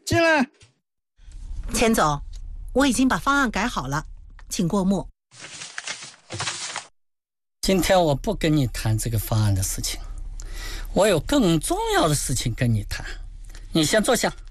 进来。 钱总，我已经把方案改好了，请过目。 今天我不跟你谈这个方案的事情，我有更重要的事情跟你谈。你先坐下。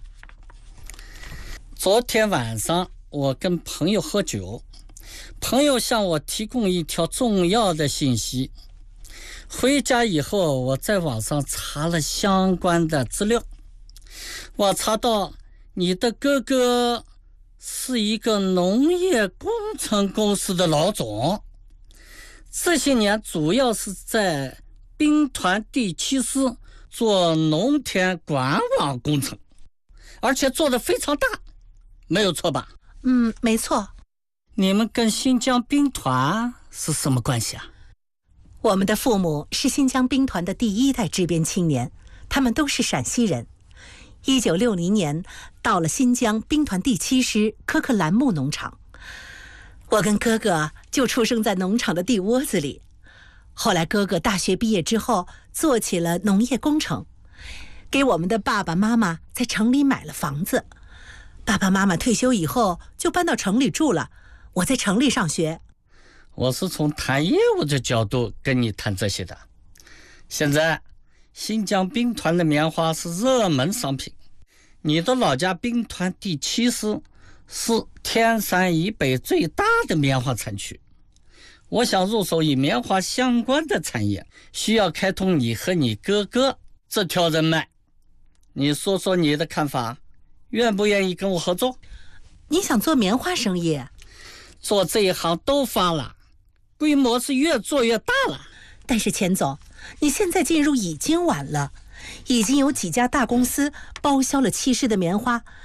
昨天晚上我跟朋友喝酒，朋友向我提供一条重要的信息。回家以后，我在网上查了相关的资料，我查到你的哥哥是一个农业工程公司的老总，这些年主要是在兵团第7师做农田管网工程，而且做得非常大，没有错吧？ 没错。 你们跟新疆兵团是什么关系啊？ 我们的父母是新疆兵团的第1代支边青年，他们都是陕西人。1960年到了新疆兵团第7师科克兰木农场，我跟哥哥就出生在农场的地窝子里。后来哥哥大学毕业之后做起了农业工程，给我们的爸爸妈妈在城里买了房子。爸爸妈妈退休以后就搬到城里住了，我在城里上学。 我是从谈业务的角度跟你谈这些的。现在新疆兵团的棉花是热门商品，你的老家兵团第7师是天山以北最大的棉花产区。我想入手与棉花相关的产业，需要开通你和你哥哥这条人脉。你说说你的看法，愿不愿意跟我合作？ 你想做棉花生意？ 做这一行都发了，规模是越做越大了。 但是钱总，你现在进入已经晚了，已经有几家大公司包销了7师的棉花，